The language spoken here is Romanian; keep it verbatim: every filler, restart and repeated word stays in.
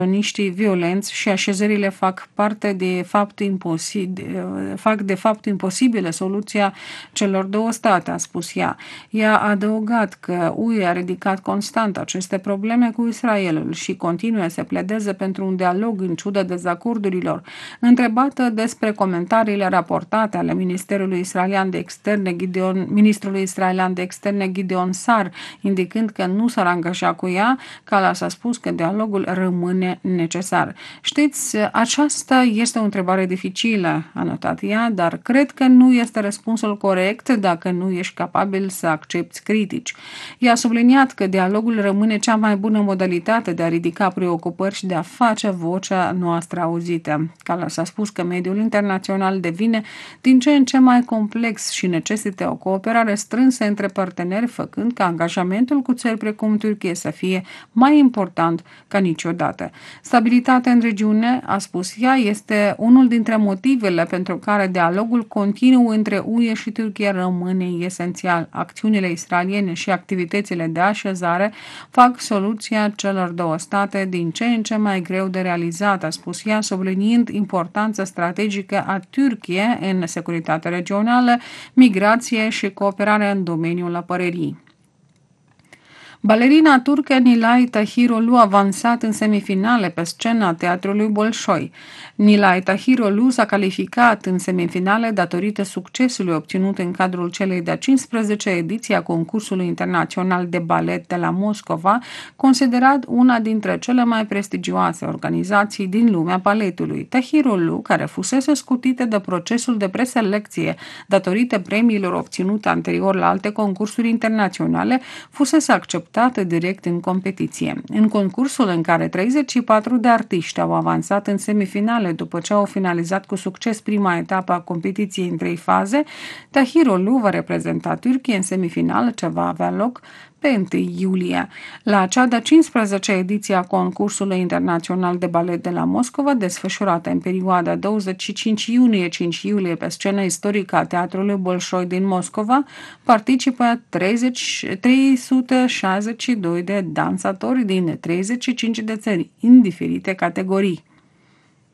Niște violenți și așezările fac parte de fapt imposibil, fac de fapt imposibilă soluția celor două state, a spus ea. Ea a adăugat că U E a ridicat constant aceste probleme cu Israelul și continuă să pledeze pentru un dialog în ciuda dezacordurilor. Întrebată despre comentariile raportate ale Ministerului Israelian de Externe, Gideon, ministrului israelian de Externe Gideon Sar, indicând că nu s-ar angaja cu ea, Kallas a spus că dialogul rămâne necesar. Știți, aceasta este o întrebare dificilă, a notat ea, dar cred că nu este răspunsul corect dacă nu ești capabil să accepti critici. Ea a subliniat că dialogul rămâne cea mai bună modalitate de a ridica preocupări și de a face vocea noastră auzită. Kallas a spus că mediul internațional devine din ce în ce mai complex și necesită o cooperare strânsă între parteneri, făcând ca angajamentul cu țări precum Turcia să fie mai important ca niciodată. Stabilitatea în regiune, a spus ea, este unul dintre motivele pentru care dialogul continuu între U E și Turcia rămâne esențial. Acțiunile israeliene și activitățile de așezare fac soluția celor două state din ce în ce mai greu de realizat, a spus ea, subliniind importanța strategică a Turciei în securitatea regională, migrație și cooperarea în domeniul apărării. Balerina turcă Nilay Tahirolu a avansat în semifinale pe scena Teatrului Bolșoi. Nilay Tahirolu s-a calificat în semifinale datorită succesului obținut în cadrul celei de-a cincisprezecea ediție a concursului internațional de balet de la Moscova, considerat una dintre cele mai prestigioase organizații din lumea baletului. Tahirolu, care fusese scutită de procesul de preselecție datorită premiilor obținute anterior la alte concursuri internaționale, fusese acceptată direct în competiție. În concursul în care treizeci și patru de artiști au avansat în semifinale după ce au finalizat cu succes prima etapă a competiției în trei faze, Tahirolu va reprezenta Turcia în semifinală, ce va avea loc pe întâi iulie. La cea de-a cincisprezecea ediție a concursului internațional de balet de la Moscova, desfășurată în perioada douăzeci și cinci iunie - cinci iulie pe scena istorică a Teatrului Bolșoi din Moscova, participă treizeci, trei sute șaizeci și doi de dansatori din treizeci și cinci de țări, în diferite categorii.